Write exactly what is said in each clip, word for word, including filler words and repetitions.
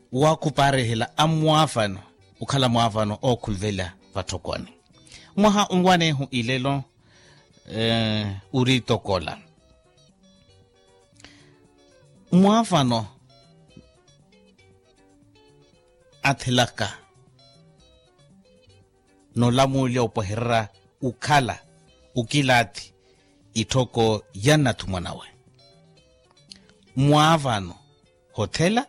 wa kuparehela amwafano ukhala mwafano okhulvela vathokwane mwaha ungwane hu ilelo eh uri tokola mwafano athelaka no lamulya upoherra ukhala ukilati itoko yana thumanawe mwavano hotela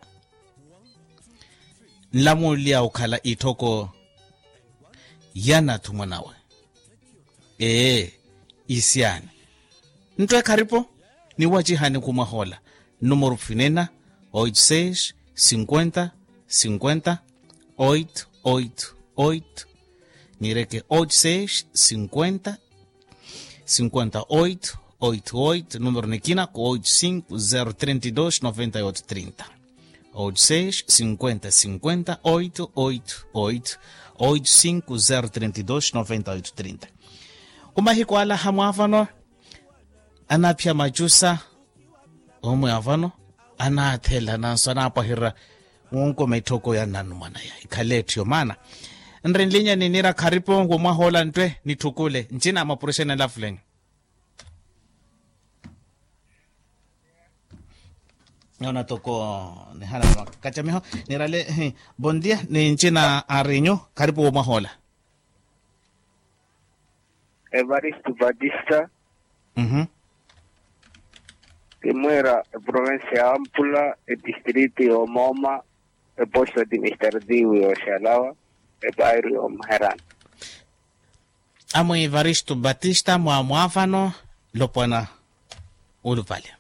lamulya ukhala itoko yana thumanawe eh isiane ntwe kharipo ni wajihani kumahola número finena oito seis cincuenta cincuenta oito oito oito nireke oito seis cincuenta cincuenta oito oito oito número nequina oito cinco zero três dois nove oito três zero oito seis cincuenta cincuenta oito oito oito oito cinco zero três dois nove oito três zero kumahiko ala hamwavano anapya majusa omwe avano anathela nanso anapahira wonko maithoko ya nanumana ya ikhalethu yomana nrenlinya ninira kharipo ngomwahola ntwe nithukule njina amaprofessional lafleng yona toko nehana kachamiho nirale bondia ni njina arinyo kharipo ngomwahola Evaristo Batista mhm que muera en provincia Ampula, el distrito de Omoma, el puesto administrativo de Oxalaba, el barrio Maharán. Amo Evaristo Batista mwa mwafano lopona ulupalia.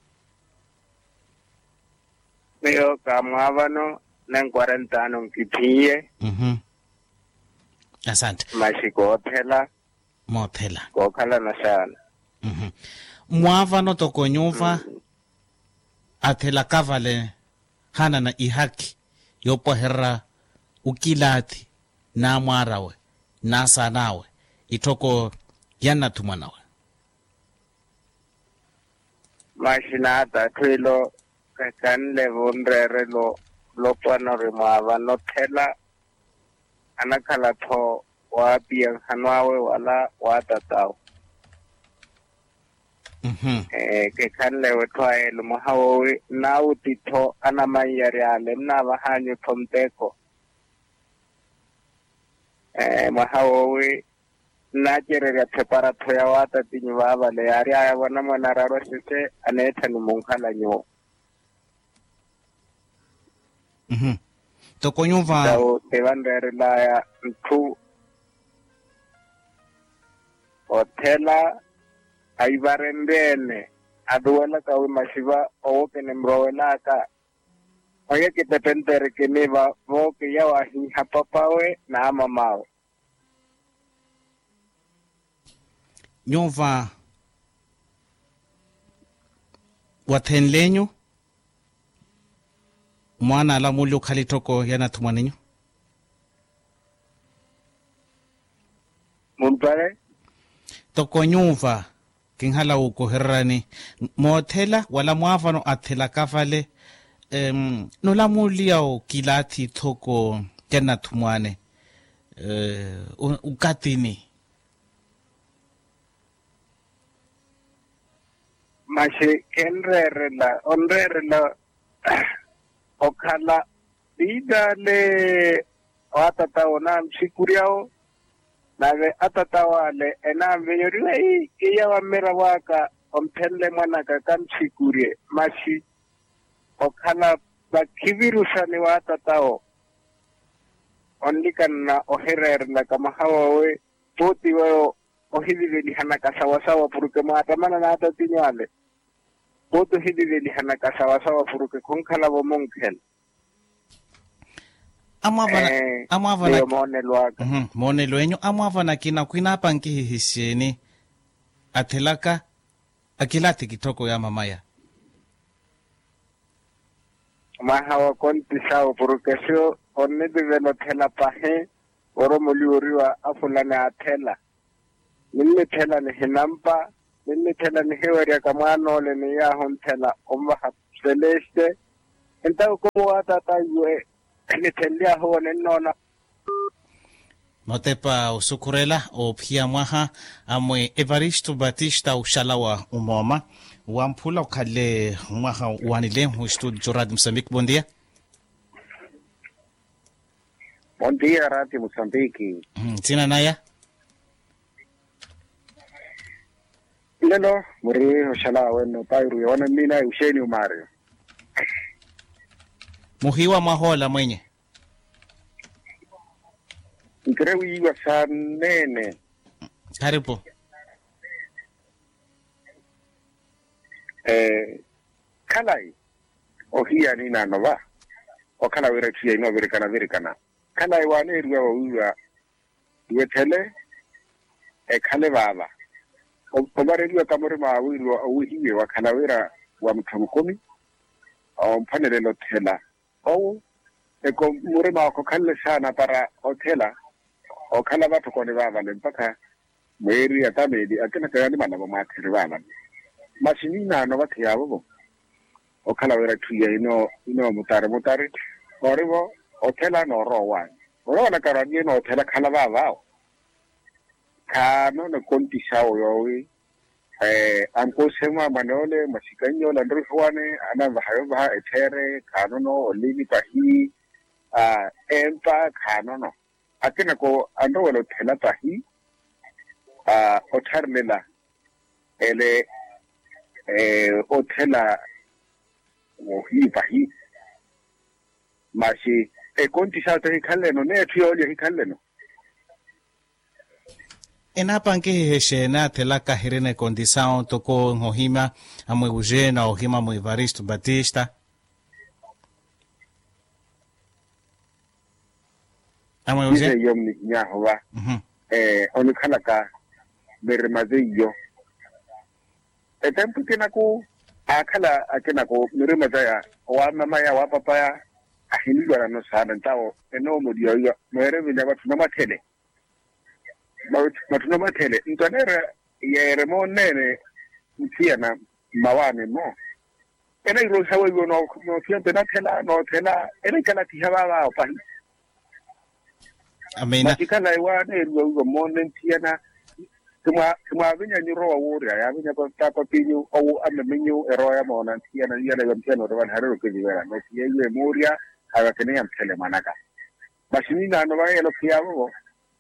Meo kamavano nan cuarenta años que pille. Mhm. Asante. Mashiko hotel. Motela. Kokala na sana. Mhm. Mwavano toko nyuva mm. athela kavale hana na ihaki yopoherra ukilati na mwarawe na sanawe itoko yana tumanawe mashinata twilo kanle vondrere lo lo pano rimava no thela anakhala tho wa pia hanwawe wala wa tatao mhm eh ke kanle wetwae lo mahawe na utitho ana mayari ale na bahanyo thomteko eh mahawe na kerere tsepara thoya wata tinyi baba le ari aya bona mona raro sese anetha ni monkhala nyo mhm toko nyuva dawo tevandere la ya nthu hothela aivarembene aduwela ka we mashiva o ke ne mrowela ka oye ke tepentere ke neva vo ke ya wa hi hapapawe na mamawe nyuva wathenlenyo mwana la mulyo khalitoko yana thumwanenyo mumpare toko nyuva kinghala uko herrani mothela wala mwafano athela kafale em no la muliao kilati thoko yana thumwane eh ukatini mashe kenrerela onrerela okhala idale watata ona msikuriao nawe atata wale ena veyoriwe iya wa mera waka omthelle mwana ka kamsikurie mashi okhala bakivirusani watatao onlikana ohererela kama hawawe poti wao ohidiveli hanaka sawasawa puruke maatamana na atatinyale boto hidiveli hanaka sawasawa puruke konkhala bo monkhel amavana eh, amavana yo monelwaka mhm monelwenyo amavana kina kwina panki hihisheni athelaka akilati kitoko ya mamaya mahawa konti sawo puruke sio onne divelo thela pahe oro molioriwa afulane athela minne thela ne hinampa minne thela ne hewaria kamano le ne ya hon thela omba celeste enta ko ata ta yue ni tendea ho ne nona Motepa usukurela o pia mwaha amwe Evaristo Batista ushalawa umoma wampula ukale mwaha wanile mu studio Jorad Mozambique. Bom dia. Bom dia, Radio Moçambique. Hmm, tina naya? Lelo, muri oshala weno tairu yona mina usheni umario. Muhiwa mahola mwenye. Nkrewu iwa sanene. Karibu. Eh, kalai. Ohia ni nanova. O kala wera tuya ino virikana virikana. Kalai wane irwa wa uwa. Iwe tele. E kale baba. Obare irwa kamore ma uwa uhiwe wa kala wera wa mtamukumi. O mpanele lo tela. O eko muri ma ko kale sana para hotela. O kala batho kone baba le mpaka mweri ya tamedi akena kayani mana ba mathiri baba. Masinina no bathe yabo. O kala wera tuya ino ino mutare mutare. Oribo hotela no rowa. Oro na karani no hotela kala baba. Kano no konti sao yowi. Eh anko sema manole masikanyo la ndruwane ana bahayo ba etere kano no olivi pahi ah empa kano no. Akena ko ando wala tela tahi ah otharlela ele eh otela wo hi tahi mashi e konti sa tahi khalleno ne thio ye khalleno Enapa nke heshena tela kahirene condição toko ngohima amwe ujena ohima mu Evaristo Batista. Amwe uje yo ni nyahowa mhm eh onu khalaka bermazeyo e tempo tena ko akhala akena ko miremazaya wa mama ya wa papa ya ahilwa no sana ntao eno modio yo mere vile watu na mathele watu na mathele ntonera yere mo nene mtiana mawane mo ena iro sawe yo no no fiante na thela no thela ena kala tihaba ba pa amena Matikala iwa ne iro mo ntiana Tuma tuma vinya ni roa wuria ya vinya ko tapa pinyu o ame minyu eroya mo na tia na ya na mtiano ro ban harero ke divera no tia ye muria haga kene am tele manaka basini na no ba yelo pia mo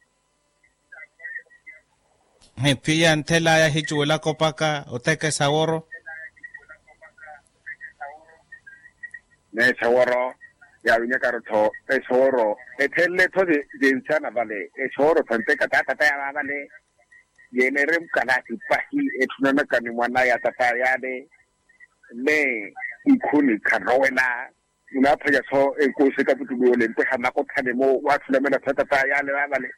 he pia ntela ya hichuela kopaka oteke saworo ne saworo ya vinya karoto e saworo e tele to de densana vale e saworo tante kata kata ya vale yenerem kanati pahi etunana kani mwana ya tata yade ne ikuni karowena unapha ya so enkosi ka putubo le mpe hana ko thane mo wa thulamela tata yale ba bale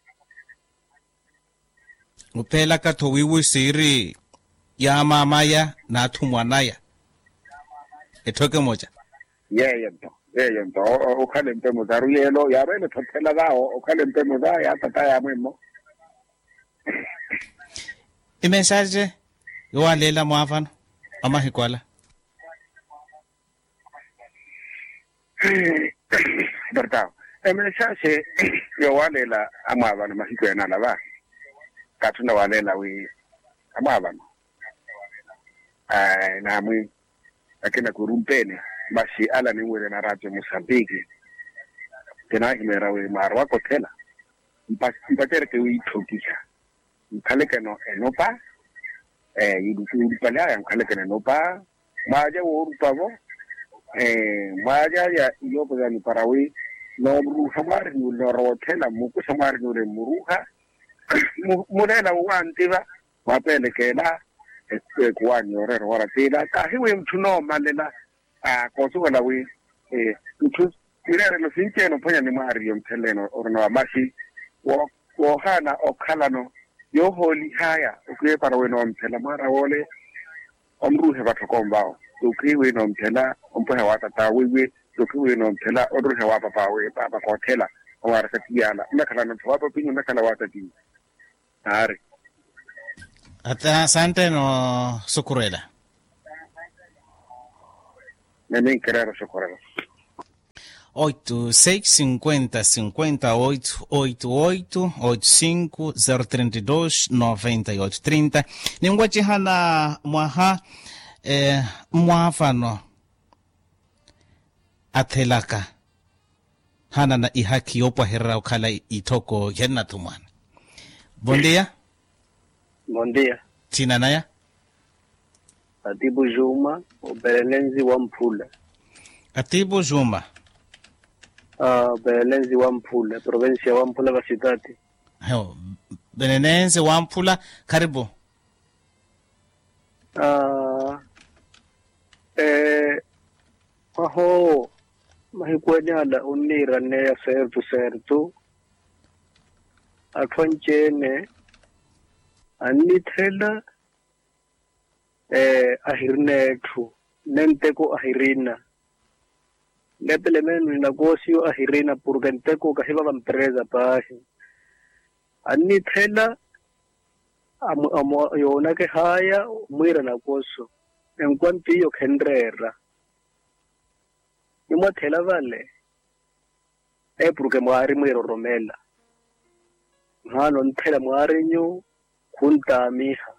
upela ka thowiwi siri ya mama ya na thumwanaya ethoke moja ye ye to ye ye to o khale mpe mo daru yelo ya bele thothela ga o khale mpe mo da ya tata ya mo imensaje yo lela mwafana amahikwala verdad el mensaje yo walela amabana mahiko yana laba katuna walela wi amabana ai na mwi akina kurumpene basi ala ni wele na Radio Mozambique tena himera wi marwa kotela mpatere ke wi thokisa mkhaleke no enopa eh yidu yidipala ya mkhaleke no pa maja wo rupavo eh maja ya yopo ya ni parawi no ruha mari no rotela muku samari no re muruha munela wantiva wapelekela eh kwani ore ora tela ka hiwe mtuno malela a kosuela wi eh mtu irere no sinche no ponya ni mari yo mteleno orno amashi wo wo hana okhala no yo holi haya ukuye para weno mthela mara wole omruhe bathokombao ukiwe no mthela ompoha watata wewe ukiwe no mthela odruhe wa papa we baba kothela owara katiyala nakhala no thwa papinyo nakhala watati ari ata asante no sukurela nene kerero socorro oito seis cincuenta cincuenta oito oito oito oito cinco zero trinta e dois noventa e oito trinta ningwachi hana mwaha eh, mwafano athelaka hana na ihaki yopo herra ukhala itoko yenna tumwana. Bom dia. Bom dia. Tina naya? Atibu Juma, o Belenenzi wa Mpula. Atibu Juma. Uh, Belenenzi wa Mpula, provincia wa Mpula wa Cidade. Heo, Belenenzi wa Mpula, karibu. Uh, eh, aho, mahikuanyala unira ne certo certo. Atwanchene, anithela, eh, ahirnetu, nenteko ahirina. Lepele menu negosio ahirina purgenteko kahiba empresa pahi. Anithela, amo amo yona ke haya mwira negoso. En cuanto yo kendrera. Imo thela vale. E porque mwari mwiro romela. Hano nthela mwari nyu kunta miha.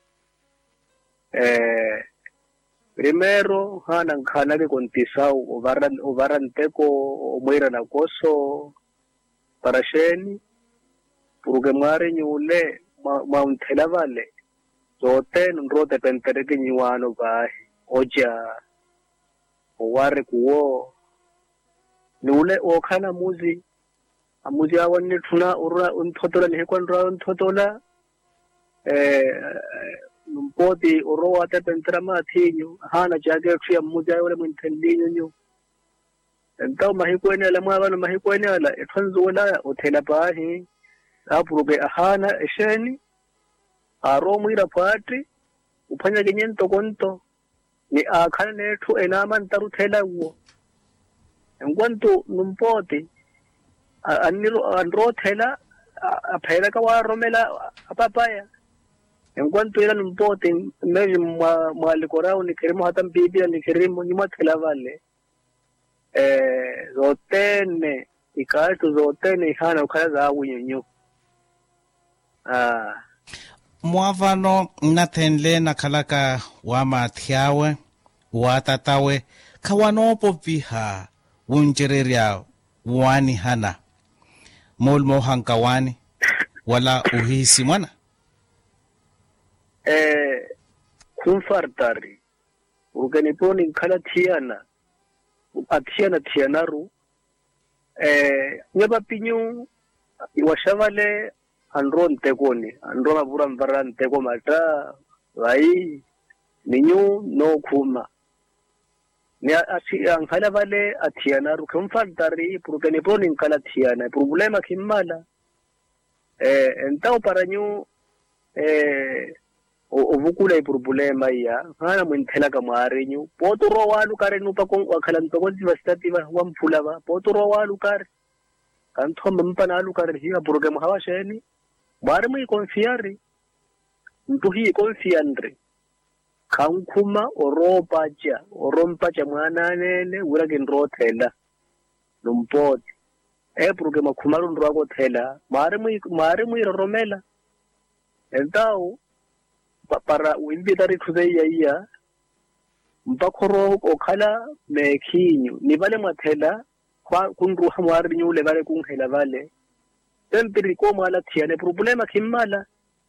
Eh, primero hana nkana ke kontisau ovaran ovaranteko mwira negoso para sheni. Porque mwari nyule ma unthela vale zote nrote pentereke nyiwano bahi oja oware kuwo nule okhala muzi amuzi awani thuna ura unthotola lehekwanra unthotola eh numpoti orowa te pentera mathinyo hana jage khya muzi ayole minthendinyo nyo entaw mahikwene la mwabana mahikwene ala ethonzola othela bahi apuruge ahana esheni aromu ira pati upanya genyento konto ni akhana nethu enama ntaru thela uwo engwantu numpoti aniro anro thela aphela ka wa romela apapaya engwantu ira numpoti meji mwalikora ni kirimo hata mbibia ni kirimo ni mathela vale eh zotene ikatu zotene hana ukhala za winyo. Ah, mwavano nathenle nakhalaka wa mathiawe wa tatawe khawanopo piha wunchereria wani hana molmo hankawani wala uhisi mwana eh kumfartari uganiponi khala thiana athiana thianaru eh nyaba pinyu iwashavale anro ntekoni anro mabura mvara nteko mata vai ninyu no khuma ni asi anghala vale athiana ru kumfantari porque poni nkala thiana problema kimala eh entao paranyu eh ovukula iproblema ya hana mwinthela ka mwarenyu potoro walu kare nu pa kong akhala ntoko divastati wa mphula ba potoro walu kare kanthom mpana alu kare hiya program hawa sheni Bari mui confiare, ntuhi confiandre, kankuma oro pacha, oro pacha mwana nene, ura genro tela, numpoti, e porque makumaru nroago tela, bari mui bari mui romela, entao, para uimbitari kuzeya iya, mpakoro okala mekinyu, ni vale matela, kwa kunruha mwari nyule vale kunghela vale. Tempiri koma ala tiane problema kimala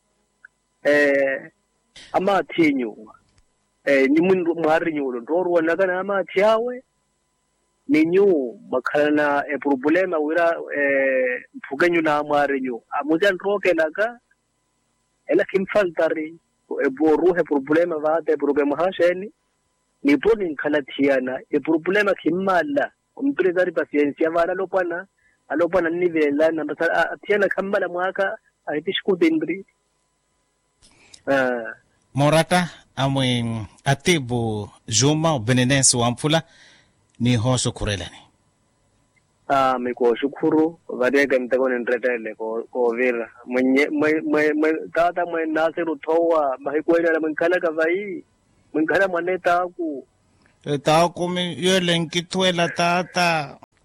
eh ama tinyu eh ni mun mwari nyulo ndoro nagana ama tiawe ni nyu makhalana e problema wira eh mpuganyu na mwari nyu amujan roke laga ela kimfaltari e boruhe problema vade problema hasheni ni poni khala tiana e problema kimala umprezari paciencia wala lopana alopa na nivela na basa atiana kambala mwaka aitishku dindri uh. Morata amwe Atibu Juma Belenenzi wa Mpula ni hoso kurelani ah miko shukuru vadega mtakoni ndretele ko ko vira mwenye mwe tata mwe Nasiru Thowa mahikwela la mkala kavai mkala mwaneta aku eta kumi yele nkitwela tata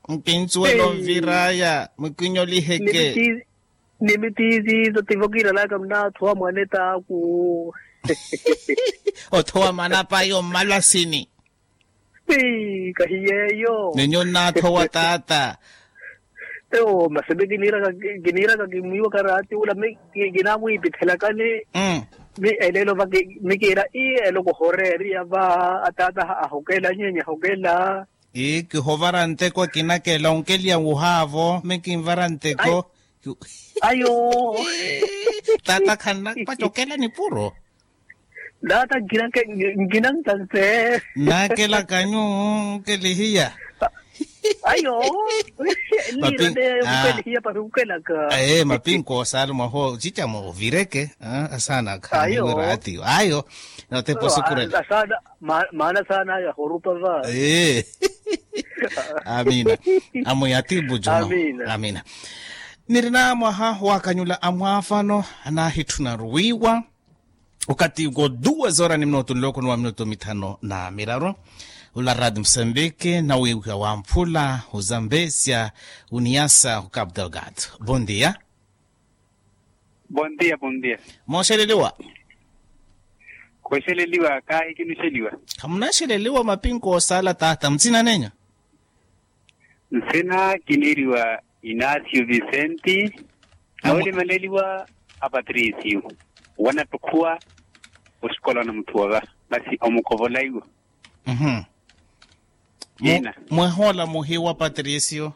Mpinzuelo viraya, mkinyo liheke. Nimiti nimiti zo tivokira la kamna thwa mwaneta ku. Othoa manapa yo malasini. Hey, kahiyeyo. Ninyo na thoa tata. Eo masabe ginira ka ginira ka gimiwa karati ula me ginamu ipithela kane. Mm. Mi elelo va mi kira i elo ko horeri aba atata a hokela nyenya hokela. E ke hovarante ko kinakela onkelia uhavo, me kinvarante ko. Ayo. Tata kana pachokela ni puro. Data ginang ginang tanse. Nakela kanyo ke lihia. Ayo. Lira de ukeliya pa ukela ka. Eh, mapinko salo maho chicha mo vireke, ah asana ka Ayo. rati. Ayo. No te puedo curar. Asana mana sana ya horupa va. Eh. Amina. Amo yatibu jono. Amina. Amina. Nirina mwaha wakanyula amwafano na hituna ruiwa. Ukati uko duas horas ni minuto niloko nwa minuto mitano na miraro. Ula radi Msambiki na wiwa wa Mpula, Uzambesia, Uniasa, Cabo Delgado. Bom dia. Bom dia, bom dia. Moshelelewa. Kwesheleliwa ka ikinusheliwa. Kamuna shelelewa mapinko sala tata mtina nenya. Nsena kiniriwa Inacio Vicente. Na wale maleliwa a Patricio. Wana tukua uskola na mtuwaga. Basi omukovola iwa. Mhm. Yena. Mwehola muhiwa Patricio.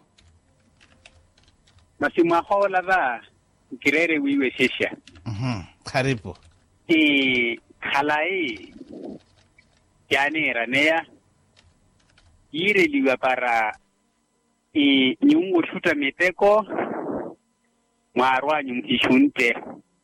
Basi mwahola va kirere wiwe shesha. Mhm. Karibu. E khalai yani ranea ire liwa para e nyungu shuta miteko mwarwa nyumkishunte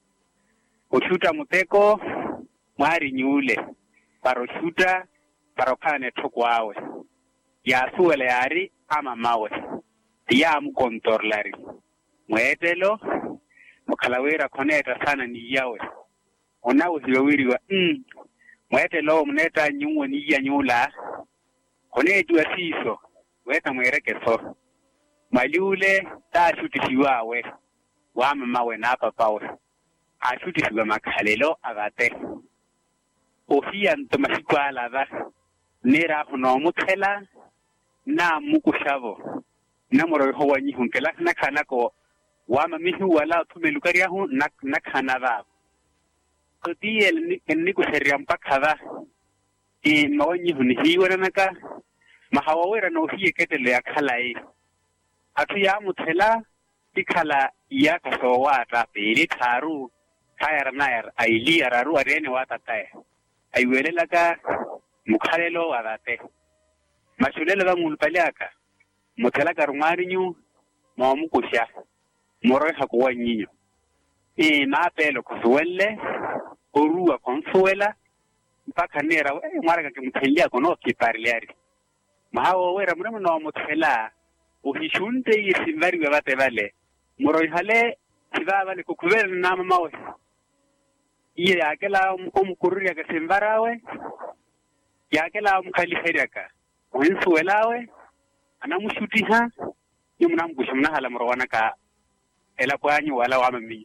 ushuta muteko mwari nyule paro shuta paro kane tokwawe ya suele yari ama mawe ya mkontorlari mwetelo mkalawera koneta sana ni yawe ona uziwiriwa mm mwetelo mneta nyungu ni ya nyula konetu asiso weta mwereke so malule ta shuti shiwawe wama mawe na papawe a shuti shiwa makalelo agate ofia ntomashikwa lava nera hono mutela na mukushavo na moro howa nyi hunkela na kana ko wama mihu wala tumelukaria hu na na kana va kodiel ni ku seriam pakava e mawanyi hu ni hiwa naka mahawawera no hiye ketele akhalai atu ya mutela ikhala ya kaso wata pili tharu khayar nayar aili araru arene wata tae aiwele laka mukhalelo wadate mashulele va mulpaliaka mutela karungari nyu mamukusha moro hakuwa nyinyo e mapelo kusuwele orua konsuela mpaka nera e mwara ka muthelia kono kiparliari mahawo wera muremo no mutela uhishunte yisimvari wabate vale moro hale siva vale kukuvela na mamawe iye akela umkururia ka simbarawe yakela umkhaliferiaka wensuelawe anamushutiha yumnamkushumna hala morowana ka ela kwanyu wala wamami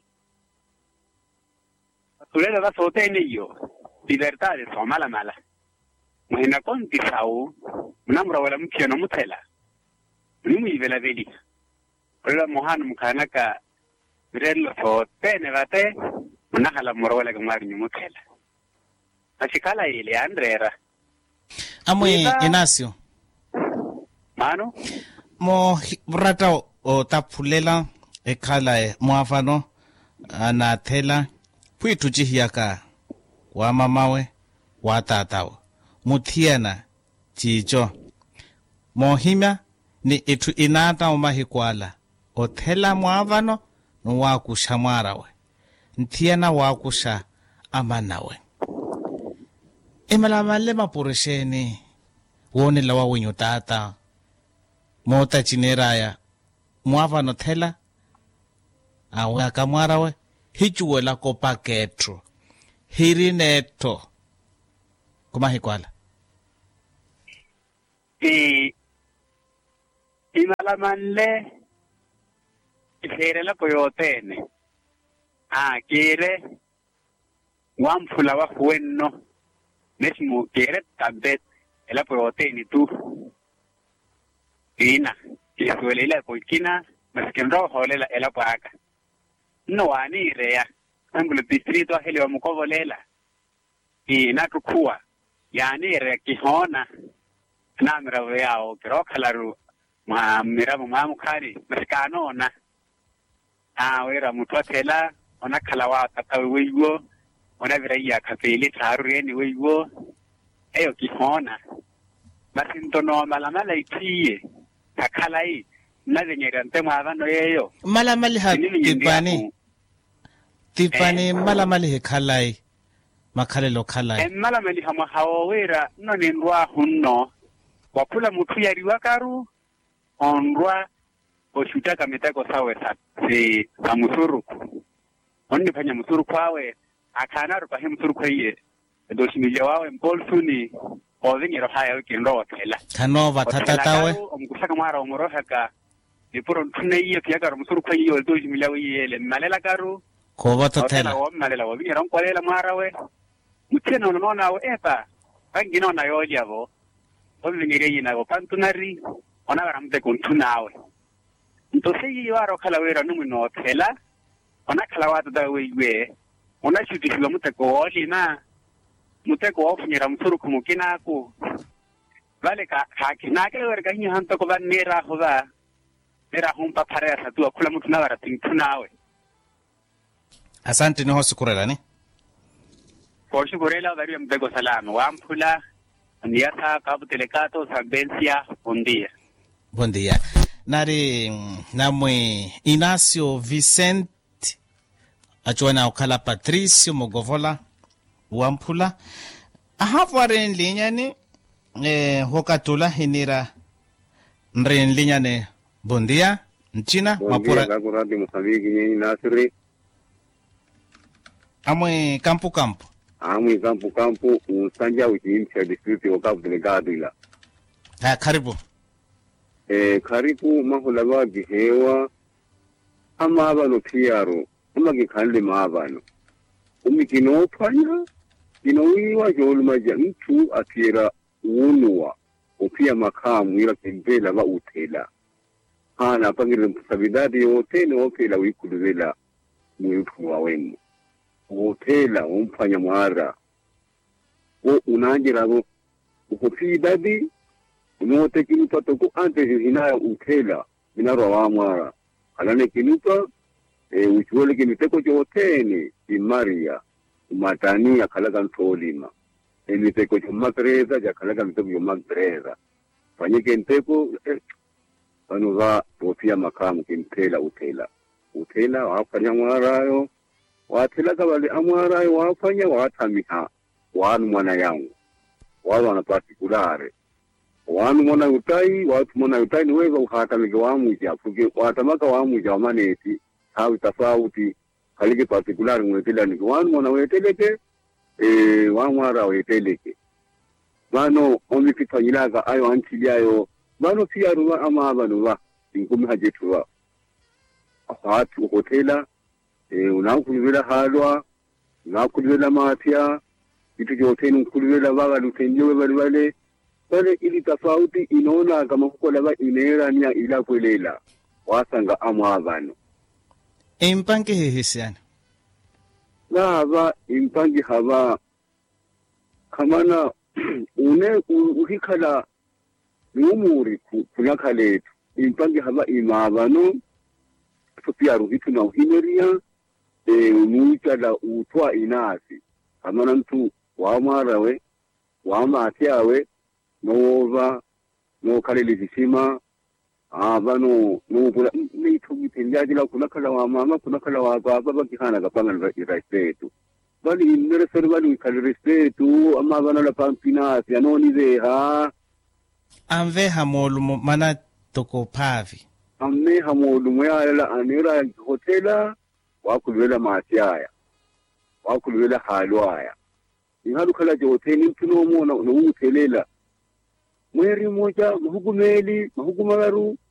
tulela da sotene yo libertad de somala mala muhina konti sau mnamra wala mkiano mutela nimu ivela veli wala mohan mkanaka birello sotene vate mnahala morwala gamari mutela ashikala ile andrera Amwe Inacio. Mano Mo rata o tapulela ekhala e moafano anathela pwitu chihiaka wa mamawe wa tatawo muthiana chicho mohima ni itu inata omahikwala othela moavano no wakusha mwarawe nthiana wakusha amanawe emalamalle mapurisheni wone lawa wenyo tata mota chineraya moavano thela awe akamwarawe hichuwela kopa ketro hirineto kumahikwala e imalamanle isere la poyotene ah kire wamfula wa huenno nesmo kire tabet ela poyotene tu ina kisuele la poikina maskendo holela ela paaka no ani rea angulo distrito heli wa mkovolela ina tukua yani rea kihona na mira yao kiro kalaru ma mira ma mukari maskano na ah wera mutwatela ona kalawa tatawigo ona vira ya kafeli taru yeni wigo eyo kihona masinto no malamala itie takalai na zenyera ntema abano yeyo malamali ha tipani tipani malamali he khalai makhalelo khalai e malamali ha mahawo wera no nindwa hunno wakula mutu yari wakaru onrwa oshuta kametako sawe sa se samusuru onni fanya musuru kwawe akana rupa he musuru kwaye doshimija wawe mbolsuni ozinyero haya wikendo watela kanova tatatawe omkusaka mara omorohaka ipuro ntune iyo kiyakaro musuru kwaye yo doshimija wiyele malela karu koba totela o malela wabinyero nkolela mara we mutena onona we epa bangino na yoli avo ozinyere yina go pantunari ona baramte kuntunawe ntose yiwaro kala wera numino hotela ona kala watu da wewe ona shutishiwa muteko oli na muteko ofunyira msuru kumukina ku vale ka hakinakele werga hinyo hanto ko banera hoba era humpa paresa tu akula mutu na bara tintunawe asante ni hosukurela ni por shukurela dario mteko salamu wampula Niasa Cabo Telecato Sambencia bom dia. Bom dia. Nari namwe Inácio Vicente achuana ukala Patricio Mogovola Wampula ahavare linha ni eh hokatula hinira nre linha ne bom dia nchina mapura kakurati Mozambique ni Inácio amwe campo campo amwe campo campo usanja ukiimcha district wa Cabo Delgado ila ha karibu eh karibu mahulawa gihewa ama abano piaro ama gikande mabano umikino panya inowiwa jolumaja mtu atira unwa upia makamu ila kimbela ba utela hana pangile msabidadi yote ni opela wikuluvela mwitu wa wemu hotela umfanya mwara o unanjira go ukufidadi unote kinupa toko antes hinaya utela minaro wa mwara alane kinupa e uchuole kiniteko jotene imaria umatania kalaga ntolima eniteko jumagreza jakalaga miteko jumagreza fanyike nteko eh, anuga tofia makamu kintela utela utela wafanya mwarayo watela kabali amwarayo wafanya watamiha wanu mwana yangu watu wana particulare wanu mwana utai watu mwana utai niweza uhatamike wamuja fuke watamaka wamuja wamaneti hawi tafauti kalike particulare mwetela niki wanu mwana weteleke e, wamwara weteleke wano omikifanyilaka ayo antiliayo wano pia ruwa ama abanuwa inkumi hajetuwa watu hotela e, unakulivela halwa unakulivela matia kitu joteni ukulivela waga lutenyewe wale wale wale ili tafauti inaona kama kukola wa inera niya ila kwelela wasanga amwa abano impangi hihisiana na haba impangi haba kamana une uhikala niumuri kunyaka letu impangi haba imabano tupia ruhitu na uhimeria e unuitala utwa inasi kamana mtu wamarawe wamatiawe nova no kaleli visima abano no kula nitu mitendajila kunakala wa mama kunakala wa baba bakihana kapanga respeto bali indere servali kal respeto ama bana la pampinasi anoni veha anve hamolu mana toko pavi amme hamolu moyala anira hotela wakulwela matiaya wakulwela halwaya ingalu kala je hoteli tuno mona no utelela mweri moja mahugumeli mahugumagaru